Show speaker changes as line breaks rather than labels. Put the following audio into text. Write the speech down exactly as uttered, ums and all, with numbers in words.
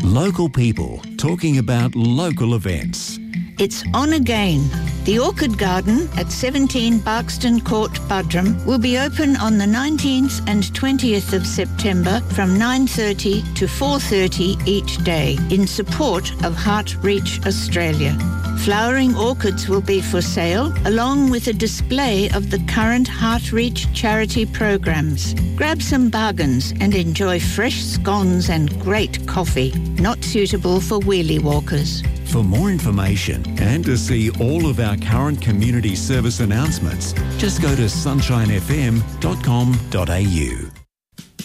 Local people talking about local events.
It's on again. The Orchid Garden at seventeen Barkston Court, Buderim will be open on the nineteenth and twentieth of September from nine thirty to four thirty each day in support of Heartreach Australia. Flowering orchids will be for sale along with a display of the current Heartreach charity programs. Grab some bargains and enjoy fresh scones and great coffee, not suitable for wheelie walkers.
For more information and to see all of our current community service announcements, just go to sunshine f m dot com dot a u.